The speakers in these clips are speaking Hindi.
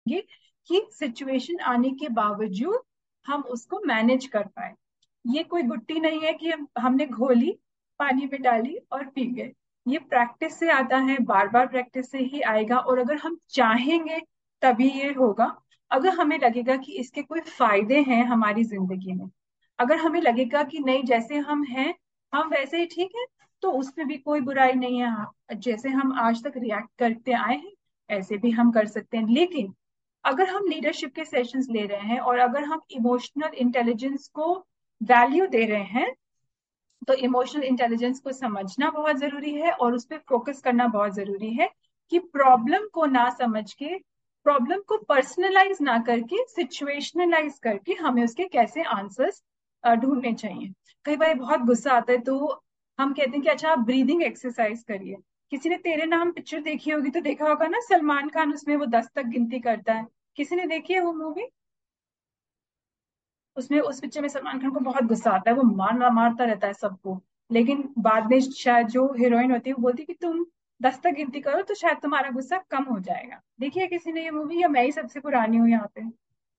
ये कि सिचुएशन आने के बावजूद हम उसको मैनेज कर पाए। ये कोई गुट्टी नहीं है कि हमने घोली, पानी में डाली और पी गए। ये प्रैक्टिस से आता है, बार बार प्रैक्टिस से ही आएगा। और अगर हम चाहेंगे तभी ये होगा। अगर हमें लगेगा कि इसके कोई फायदे हैं हमारी जिंदगी में, अगर हमें लगेगा कि नहीं जैसे हम हैं हम वैसे ही ठीक है, तो उसमें भी कोई बुराई नहीं है। जैसे हम आज तक रिएक्ट करते आए हैं ऐसे भी हम कर सकते हैं। लेकिन अगर हम लीडरशिप के सेशंस ले रहे हैं और अगर हम इमोशनल इंटेलिजेंस को वैल्यू दे रहे हैं, तो इमोशनल इंटेलिजेंस को समझना बहुत जरूरी है और उस पर फोकस करना बहुत जरूरी है कि प्रॉब्लम को ना समझ के, प्रॉब्लम को पर्सनलाइज ना करके, सिचुएशनलाइज करके हमें उसके कैसे आंसर्स ढूंढने चाहिए। कई बार बहुत गुस्सा आता है तो हम कहते हैं कि अच्छा आप ब्रीदिंग एक्सरसाइज करिए। किसी ने तेरे नाम पिक्चर देखी होगी तो देखा होगा ना, सलमान खान उसमें वो 10 तक गिनती करता है। किसी ने देखी है वो मूवी? उसमें उस पिक्चर में सलमान खान को बहुत गुस्सा आता है, वो मारता रहता है सबको। लेकिन बाद में शायद जो हीरोइन होती है वो बोलती है कि तुम 10 तक गिनती करो तो शायद तुम्हारा गुस्सा कम हो जाएगा। देखिए किसी ने ये मूवी, या मैं ही सबसे पुरानी हूँ यहाँ पे?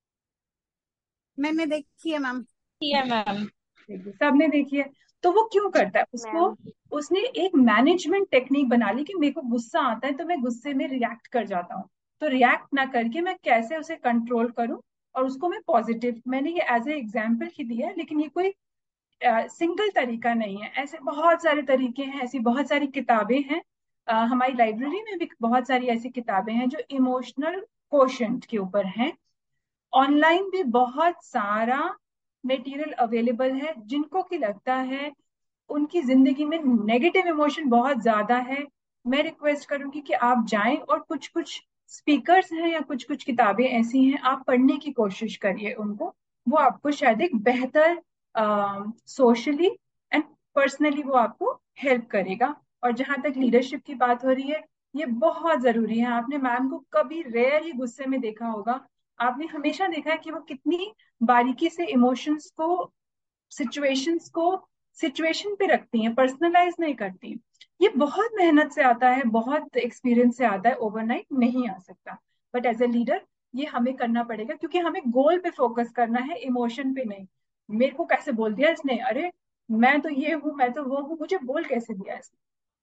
मैंने देखी है मैम। है मैम। देखिए सबने देखी है। तो वो क्यों करता है उसको? मैम उसने एक मैनेजमेंट टेक्निक बना ली कि मेरे को गुस्सा आता है तो मैं गुस्से में रिएक्ट कर जाता हूँ। तो रिएक्ट ना करके मैं कैसे उसे कंट्रोल करूं और उसको मैं पॉजिटिव, मैंने ये एज ए एग्जाम्पल ही दिया है, लेकिन ये कोई सिंगल तरीका नहीं है। ऐसे बहुत सारे तरीके हैं, ऐसी बहुत सारी किताबें हैं। हमारी लाइब्रेरी में भी बहुत सारी ऐसी किताबें हैं जो इमोशनल कोशेंट के ऊपर हैं। ऑनलाइन भी बहुत सारा मटेरियल अवेलेबल है। जिनको की लगता है उनकी जिंदगी में नेगेटिव इमोशन बहुत ज्यादा है, मैं रिक्वेस्ट करूंगी कि आप जाएं और कुछ कुछ स्पीकर्स हैं या कुछ कुछ किताबें ऐसी हैं, आप पढ़ने की कोशिश करिए उनको। वो आपको शायद एक बेहतर सोशली एंड पर्सनली वो आपको हेल्प करेगा। और जहां तक लीडरशिप की बात हो रही है, ये बहुत जरूरी है। आपने मैम को कभी रेयर ही गुस्से में देखा होगा। आपने हमेशा देखा है कि वो कितनी बारीकी से इमोशंस को, सिचुएशंस को सिचुएशन पे रखती हैं, पर्सनलाइज नहीं करती। ये बहुत मेहनत से आता है, बहुत एक्सपीरियंस से आता है, ओवरनाइट नहीं आ सकता। बट एज ए लीडर ये हमें करना पड़ेगा क्योंकि हमें गोल पे फोकस करना है, इमोशन पे नहीं। मेरे को कैसे बोल दिया इसने, अरे मैं तो ये हूँ, मैं तो वो हूँ, मुझे बोल कैसे दिया इसने।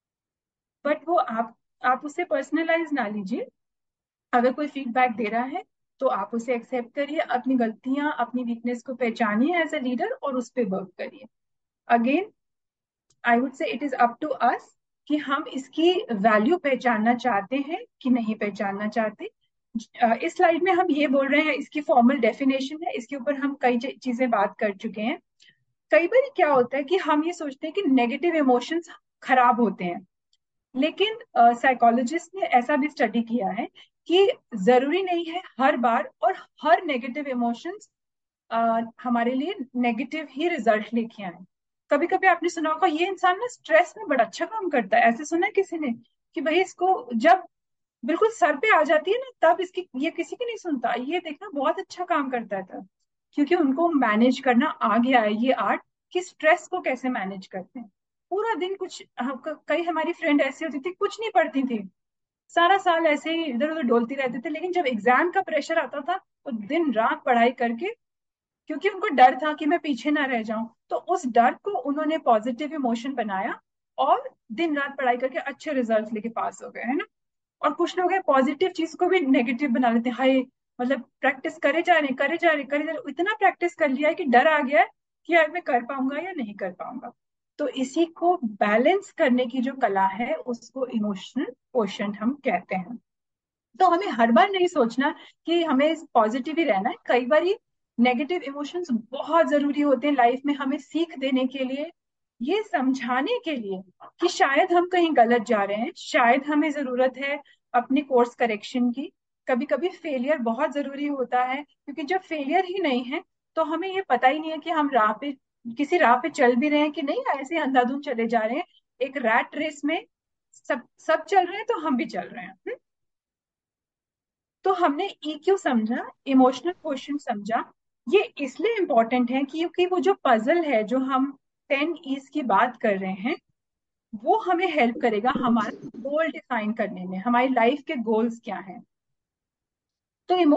बट वो आप उसे पर्सनलाइज ना लीजिए। अगर कोई फीडबैक दे रहा है तो आप उसे एक्सेप्ट करिए, अपनी गलतियां अपनी वीकनेस को पहचानिए एज ए लीडर और उस पर वर्क करिए। Again I would say it is up to us कि हम इसकी वैल्यू पहचानना चाहते हैं कि नहीं पहचानना चाहते। इस स्लाइड में हम ये बोल रहे हैं, इसकी फॉर्मल डेफिनेशन है, इसके ऊपर हम कई चीजें बात कर चुके हैं। कई बार क्या होता है कि हम ये सोचते हैं कि नेगेटिव इमोशंस खराब होते हैं, लेकिन साइकोलॉजिस्ट ने ऐसा भी स्टडी किया है कि जरूरी नहीं है हर बार और हर नेगेटिव इमोशंस हमारे लिए नेगेटिव ही रिजल्ट लेके आए। कभी कभी आपने सुना होगा ये इंसान ना स्ट्रेस में बड़ा अच्छा काम करता है, ऐसे सुना है किसी ने कि भाई इसको जब बिल्कुल सर पे आ जाती है ना तब इसकी, ये किसी की नहीं सुनता, ये देखना बहुत अच्छा काम करता है तब। क्योंकि उनको मैनेज करना आ गया है ये आर्ट, कि स्ट्रेस को कैसे मैनेज करते हैं। पूरा दिन कुछ कई हमारी फ्रेंड ऐसी होती थी कुछ नहीं पढ़ती थी, सारा साल ऐसे ही इधर उधर डोलती रहते थे, लेकिन जब एग्जाम का प्रेशर आता था तो दिन रात पढ़ाई करके, क्योंकि उनको डर था कि मैं पीछे ना रह जाऊं, तो उस डर को उन्होंने पॉजिटिव इमोशन बनाया और दिन रात पढ़ाई करके अच्छे रिजल्ट्स लेके पास हो गए, है ना। और कुछ लोग हैं पॉजिटिव चीज को भी नेगेटिव बना लेते हैं, हाय मतलब प्रैक्टिस करे जा रहे करे जा रहे करे जा रहे, इतना प्रैक्टिस कर लिया है कि डर आ गया है कि यार मैं कर पाऊंगा या नहीं कर पाऊंगा। तो इसी को बैलेंस करने की जो कला है उसको इमोशनल क्वोशंट हम कहते हैं। तो हमें हर बार नहीं सोचना कि हमें पॉजिटिव ही रहना है। कई बार नेगेटिव इमोशंस बहुत जरूरी होते हैं लाइफ में, हमें सीख देने के लिए, ये समझाने के लिए कि शायद हम कहीं गलत जा रहे हैं, शायद हमें जरूरत है अपने कोर्स करेक्शन की। कभी कभी फेलियर बहुत जरूरी होता है, क्योंकि जब फेलियर ही नहीं है तो हमें ये पता ही नहीं है कि हम राह पे, किसी राह पे चल भी रहे हैं कि नहीं, ऐसे ही अंधाधुंध चले जा रहे हैं एक रैट रेस में। सब सब चल रहे हैं तो हम भी चल रहे हैं। तो हमने ईक्यू समझा, इमोशनल क्वेश्चन समझा। ये इसलिए इम्पोर्टेंट है क्योंकि वो जो पजल है जो हम 10 E's की बात कर रहे हैं, वो हमें हेल्प करेगा हमारा गोल डिफाइन करने में, हमारी लाइफ के गोल्स क्या हैं। तो